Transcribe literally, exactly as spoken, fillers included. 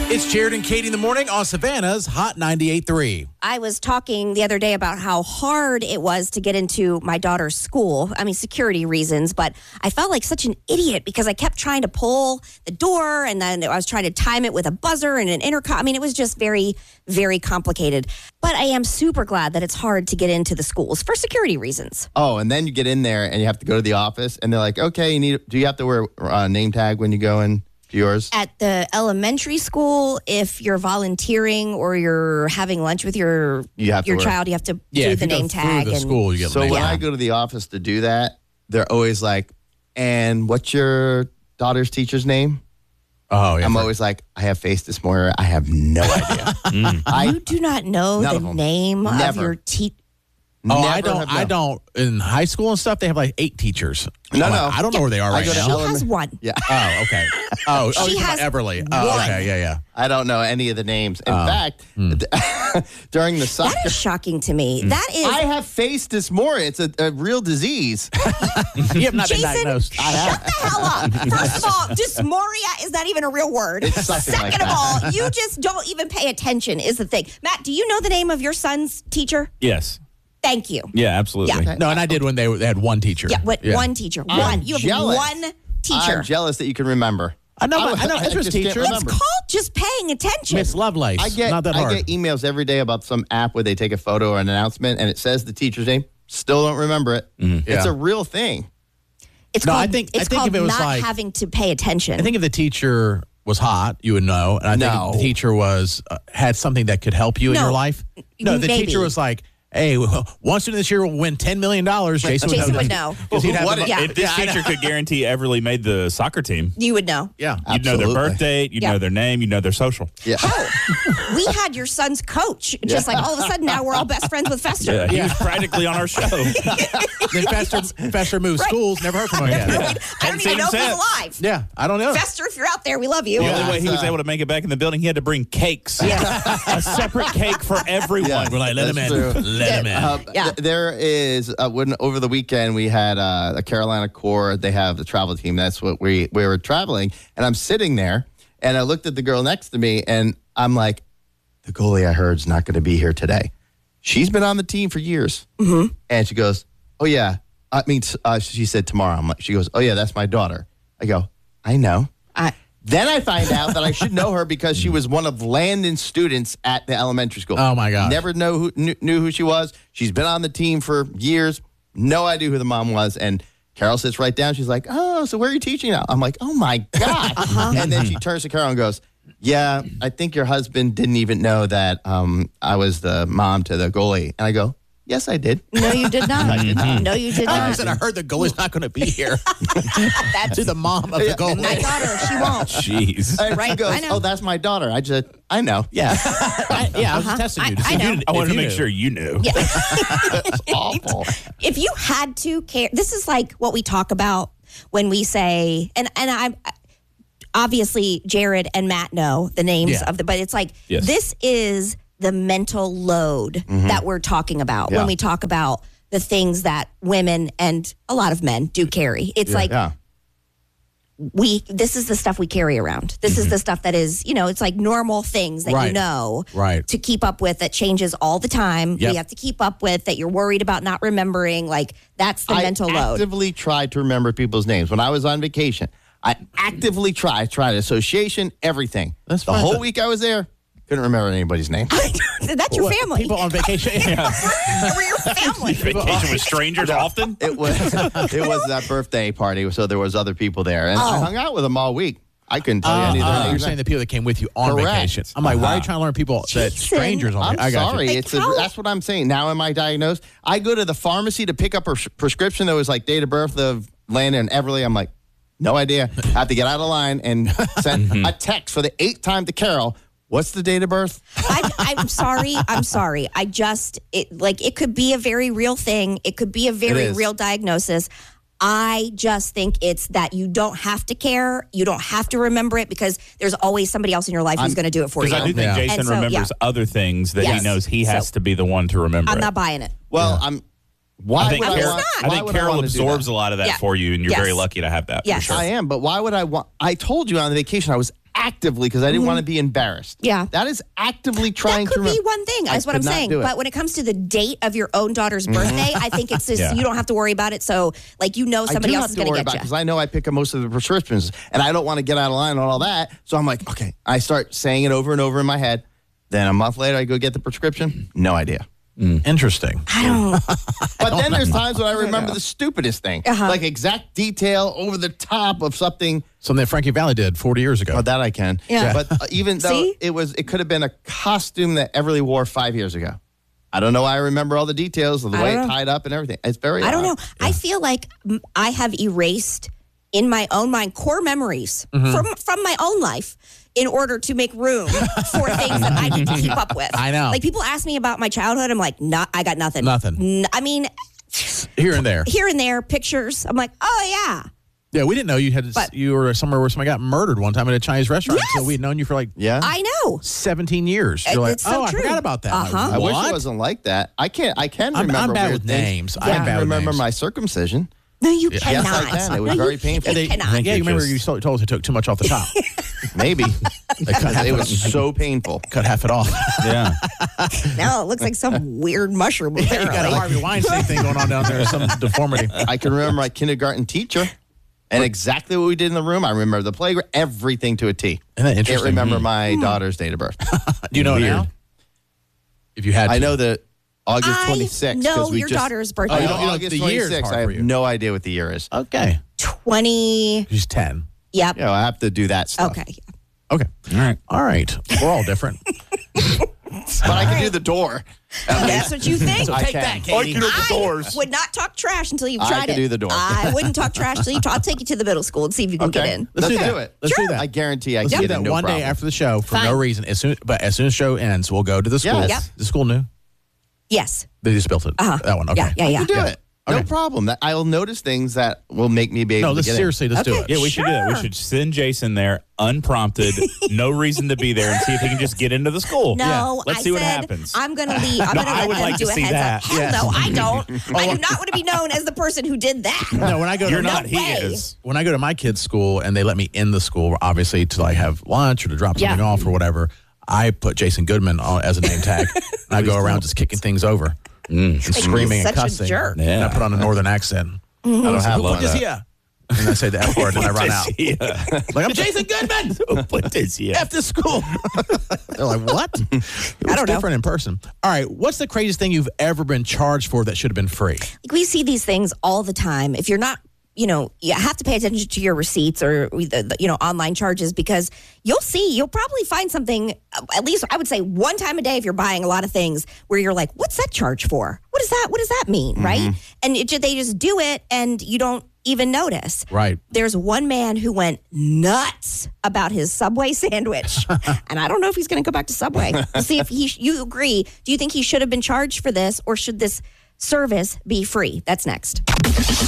It's Jared and Katie in the morning on Savannah's Hot ninety-eight point three. I was talking the other day about how hard it was to get into my daughter's school. I mean, security reasons, but I felt like such an idiot because I kept trying to pull the door and then I was trying to time it with a buzzer and an intercom. I mean, it was just very, very complicated. But I am super glad that it's hard to get into the schools for security reasons. Oh, and then you get in there and you have to go to the office and they're like, okay, you need. Do you have to wear a name tag when you go in? Yours? At the elementary school, if you're volunteering or you're having lunch with your You have to your wear- child, you have to Yeah, do if the you go name through tag. the and school, you get So the name when tag. I go to the office to do that, they're always like, and what's your daughter's teacher's name? Oh, yeah. I'm for- always like, I have faced this morning. I have no idea. I you do not know None the of them. name of Never. your teacher. Oh, never I don't. have I known. don't. In high school and stuff, they have like eight teachers. No, I'm no. like, I don't know where they are I right go to now. She ele- has one. Yeah, Oh, okay. Oh, oh, She you're talking has about Everly. Oh, one. okay. Yeah, yeah. I don't know any of the names. In Oh. fact, during the soccer, That is shocking to me. That is I have faced this more. It's a, a real disease. You have not been Jason, diagnosed. shut the hell up. First of all, dysmorphia is not even a real word. It's something Second like of that. all, you just don't even pay attention is the thing. Matt, do you know the name of your son's teacher? Yes. Thank you. Yeah, absolutely. Yeah. No, and I did when they, they had one teacher. Yeah, what, one teacher. I'm One. You have jealous. one teacher. I'm jealous that you can remember. I know. I- I know. I Ezra's just can't teacher. remember. It's called just paying attention. Miss Lovelace. I get not that I hard. get emails every day about some app where they take a photo or an announcement and it says the teacher's name. Still don't remember it. It's Yeah. a real thing. It's No, I called, think- I it's think called if it was not like- having to pay attention. I think if the teacher was hot, you would know. And I think No. if the teacher was uh, had something that could help you in No. your life. No, the Maybe. teacher was like, "Hey, one student this year will win ten million dollars." Jason, Jason would would know. know. 'Cause he'd have What the- if- Yeah. If this Yeah, I know. teacher could guarantee Everly made the soccer team, You would know. Yeah. you'd know their Absolutely. birth date, you'd Yeah. know their name, you'd know their social. Yeah. We had your son's coach. Just like all of a sudden now we're all best friends with Fester. Yeah, he Yeah. was practically on our show. Then Fester, Fester moved schools. Never heard from him again. I don't Hadn't even seen know him if he's since. alive. Yeah, I don't know. Fester, if you're out there, we love you. The Yeah. only way he was Uh, able to make it back in the building, he had to bring cakes. a separate cake for everyone. Yeah. We're like, let him That's in. true. Let him in. Uh, Yeah. th- there is uh, when over the weekend we had uh, a Carolina Corps. They have the travel team. That's what we we were traveling, and I'm sitting there, and I looked at the girl next to me, and I'm like, the goalie I heard is not going to be here today. She's been on the team for years, mm-hmm. and she goes, "Oh yeah." I mean, t- uh, she said tomorrow. I'm like, she goes, "Oh yeah, that's my daughter." I go, "I know." I, Then I find out that I should know her because she was one of Landon's students at the elementary school. Oh, my gosh. Never know who, knew, knew who she was. She's been on the team for years. No idea who the mom was. And Carol sits right down. She's like, "Oh, so where are you teaching now?" I'm like, "Oh, my God." Uh-huh. And then she turns to Carol and goes, "Yeah, I think your husband didn't even know that um, I was the mom to the goalie." And I go, "Yes, I did." no, you did not. No, you did I not. said I heard the goalie's not going to be here. That's To the mom of the goalie. my daughter. She won't. Jeez. And she Right, goes, I know. "Oh, that's my daughter." I just, I know. Yeah, I, yeah. I was just testing you. to I- see I if you know. did- I if wanted to you make knew. sure you knew. Yeah. It's awful. If you had to care, this is like what we talk about when we say, and and I obviously Jared and Matt know the names Yeah. of the, but it's like Yes. this is the mental load that we're talking about Yeah. when we talk about the things that women and a lot of men do carry. It's like Yeah. we this is the stuff we carry around. This is the stuff that is, you know, it's like normal things that you Right. know Right. to keep up with that changes all the time. Yep. We have to keep up with that you're worried about not remembering. Like that's the I mental load. actively tried to remember people's names when I was on vacation. I actively tried, tried association, everything. That's the fine. whole week I was there. Couldn't remember anybody's name. That's your What, family. People on vacation. Yeah. We're your family. Vacation with strangers often? It was it was that birthday party, so there was other people there, and I Oh. hung out with them all week. I couldn't tell you Uh, any of their uh, you're names. saying the people that came with you on Correct. vacation. I'm like, why are you Uh-huh. trying to learn people that Jason, strangers on I'm vacation? I got sorry. you. It's a, how- that's what I'm saying. Now am I diagnosed? I go to the pharmacy to pick up a pres- prescription that was like date of birth of Landon and Everly. I'm like, no idea. I have to get out of line and send a text for the eighth time to Carol. What's the date of birth? I, I'm sorry. I'm sorry. I just it like it could be a very real thing. It could be a very is. real diagnosis. I just think it's that you don't have to care. You don't have to remember it because there's always somebody else in your life who's I'm- going to do it for you. Because I do think Yeah. Jason And so, remembers yeah. other things that Yes. he knows he has So- to be the one to remember. I'm it. not buying it. Well, I'm. Why I think, would I Carol, want? I why think would Carol want to do absorbs that? a lot of that Yeah. for you, and you're Yes. very lucky to have that. Yes. For sure. I am, but why would I want? I told you on the vacation I was actively, because I didn't want to be embarrassed. Yeah. That is actively trying That could to. be one thing. I That's what could I'm not saying. do it. But when it comes to the date of your own daughter's birthday, I think it's just Yeah. you don't have to worry about it. So, like, you know, somebody I do else have is to going worry to about get because you. I know I pick up most of the prescriptions, and I don't want to get out of line on all that. So I'm like, okay, I start saying it over and over in my head. Then a month later, I go get the prescription. No idea. Interesting. I don't. But then there's times when I remember the stupidest thing, Uh-huh. like exact detail over the top of something. Something that Frankie Valli did forty years ago. Oh, that I can. Yeah. But uh, even though See? it was, it could have been a costume that Everly wore five years ago. I don't know why I remember all the details of the I way don't it know. tied up and everything. It's very. I don't odd. know. I feel like mm, I have erased in my own mind core memories Mm-hmm. from from my own life in order to make room for things that I need to keep up with. I know. Like, people ask me about my childhood. I'm like, no, I got nothing. Nothing. N- I mean, Here and there. here and there, pictures. I'm like, oh yeah. Yeah, we didn't know you had But- you were somewhere where somebody got murdered one time at a Chinese restaurant. Yes! So we'd known you for like Yeah. I know. seventeen years. Uh, You're like, it's so oh, I true. forgot about that. I'm like, Uh-huh. I wish what? it wasn't like that. I can't. I can I'm- remember I'm bad weird with things. names. I I'm can bad with remember names. my circumcision. No, you Yes, cannot. I can. It was No, very you painful. You They- cannot. yeah, you remember just- you told told us it took too much off the top. Maybe They cut half it it was so painful. cut half it off. Yeah. Now it looks like some weird mushroom. You got a Apparently. Harvey Weinstein thing going on down there, some deformity. I can remember my kindergarten teacher and exactly what we did in the room. I remember the playground, everything to a T. Isn't that Can't interesting? remember my daughter's date of birth. Do you know it Weird. now? If you had to. I know that August I twenty-sixth. know 'cause we your just, daughter's Oh, birthday. you you know, don't- you know, August the year is twenty-sixth. hard I for have you. no idea what the year is. Okay. twenty. She's ten. Yep. You know, I have to do that stuff. Okay. Okay. All right. All right. We're all different. But I can do the door. That's what you think. I Take can. that, Katie. I would not talk trash until you've I tried can it. do the door. I wouldn't talk trash until you. I'll take you to the middle school and see if you can Okay. get in. Let's, Let's do do that. it. Let's do Sure. that. I guarantee I Let's can do get in that no one problem. day after the show for Fine. no reason. As soon, but as soon as the show ends, we'll go to the school. Yes. Yep. The school knew. Yes. They just built it. Uh-huh. That one. Okay. Yeah. Yeah. Yeah. You do Yeah. it. No Okay. problem. That I'll notice things that will make me be able No, to let's get seriously, let's do Okay. it. Yeah, we should do that. We Sure. should send Jason there unprompted, no reason to be there, and see if he can just get into the school. No, Let's I see what said happens. I'm going to leave. I'm No, going to I let would them like do to a see heads that. up. Hell Yes. no, I don't. I do not want to be known as the person who did that. No, when I go You're to not. No he way. is. when I go to my kids' school and they let me in the school, obviously to like have lunch or to drop something Yeah. off or whatever, I put Jason Goodman on as a name tag, and I go around just kicking things over and screaming and such a cussing. jerk. And I Yeah. put on a northern accent. I don't have Who one. put this here? And I say the F word and I run out. Yeah. Like, I'm Jason Goodman. What is he? F this school. They're like, what? It was I don't know. different in person. All right. What's the craziest thing you've ever been charged for that should have been free? Like, we see these things all the time. If you're not, you know, you have to pay attention to your receipts or the, the, you know, online charges, because you'll see, you'll probably find something, uh, at least I would say one time a day if you're buying a lot of things, where you're like, what's that charge for? What is that? What does that mean? Right? And it, ju- they just do it and you don't even notice. Right. There's one man who went nuts about his Subway sandwich. And I don't know if he's going to go back to Subway. We'll see if he, you agree. Do you think he should have been charged for this, or should this service be free? That's next.